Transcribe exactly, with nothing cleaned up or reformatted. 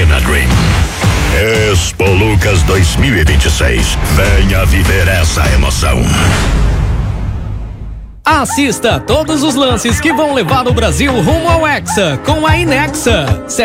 Arena Dream. Expo Lucas dois mil e vinte e seis. Venha viver essa emoção. Assista todos os lances que vão levar o Brasil rumo ao Hexa com a Inexa.